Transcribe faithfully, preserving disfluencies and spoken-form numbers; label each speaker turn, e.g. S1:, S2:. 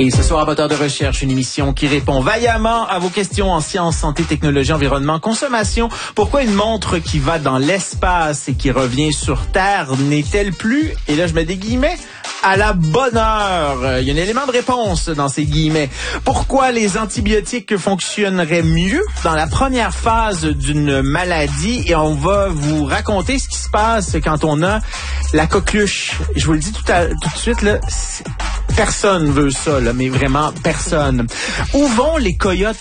S1: Et ce soir, Moteur de recherche, une émission qui répond vaillamment à vos questions en sciences, santé, technologie, environnement, consommation. Pourquoi une montre qui va dans l'espace et qui revient sur Terre n'est-elle plus, et là je mets des guillemets, à la bonne heure? Il y a un élément de réponse dans ces guillemets. Pourquoi les antibiotiques fonctionneraient mieux dans la première phase d'une maladie? Et on va vous raconter ce qui se passe quand on a la coqueluche. Je vous le dis tout, à, tout de suite, là, personne veut ça, là, mais vraiment personne. Où vont les coyotes